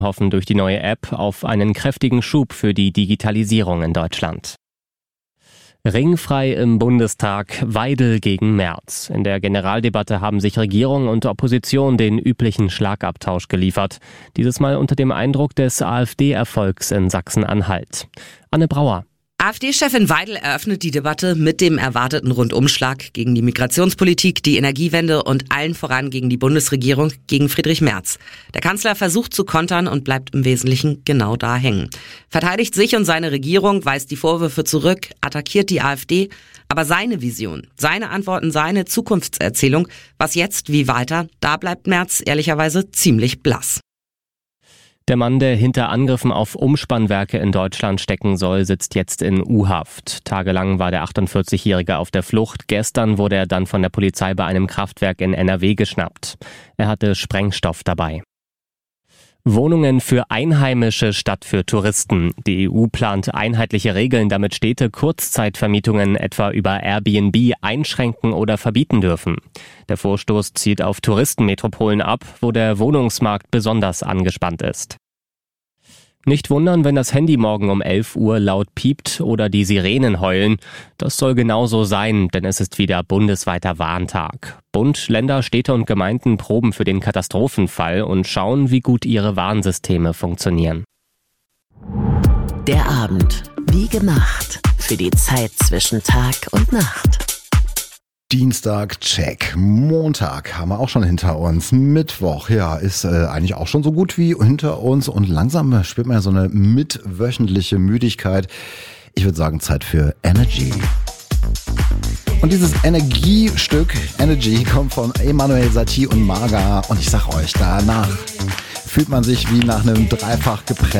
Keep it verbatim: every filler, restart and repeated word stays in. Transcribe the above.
hoffen durch die neue App auf einen kräftigen Schub für die Digitalisierung in Deutschland. Ringfrei im Bundestag, Weidel gegen Merz. In der Generaldebatte haben sich Regierung und Opposition den üblichen Schlagabtausch geliefert. Dieses Mal unter dem Eindruck des AfD-Erfolgs in Sachsen-Anhalt. Anne Brauer. AfD-Chefin Weidel eröffnet die Debatte mit dem erwarteten Rundumschlag gegen die Migrationspolitik, die Energiewende und allen voran gegen die Bundesregierung, gegen Friedrich Merz. Der Kanzler versucht zu kontern und bleibt im Wesentlichen genau da hängen. Verteidigt sich und seine Regierung, weist die Vorwürfe zurück, attackiert die AfD. Aber seine Vision, seine Antworten, seine Zukunftserzählung, was jetzt, wie weiter, da bleibt Merz ehrlicherweise ziemlich blass. Der Mann, der hinter Angriffen auf Umspannwerke in Deutschland stecken soll, sitzt jetzt in U-Haft. Tagelang war der achtundvierzigjährige auf der Flucht. Gestern wurde er dann von der Polizei bei einem Kraftwerk in N R W geschnappt. Er hatte Sprengstoff dabei. Wohnungen für Einheimische statt für Touristen. Die E U plant einheitliche Regeln, damit Städte Kurzzeitvermietungen etwa über Airbnb einschränken oder verbieten dürfen. Der Vorstoß zielt auf Touristenmetropolen ab, wo der Wohnungsmarkt besonders angespannt ist. Nicht wundern, wenn das Handy morgen um elf Uhr laut piept oder die Sirenen heulen. Das soll genauso sein, denn es ist wieder bundesweiter Warntag. Bund, Länder, Städte und Gemeinden proben für den Katastrophenfall und schauen, wie gut ihre Warnsysteme funktionieren. Der Abend, wie gemacht, für die Zeit zwischen Tag und Nacht. Dienstag, check. Montag haben wir auch schon hinter uns. Mittwoch, ja, ist äh, eigentlich auch schon so gut wie hinter uns. Und langsam spürt man ja so eine mitwöchentliche Müdigkeit. Ich würde sagen, Zeit für Energy. Und dieses Energiestück, Energy, kommt von Emanuel Satie und Marga. Und ich sag euch, danach fühlt man sich wie nach einem dreifach gepressten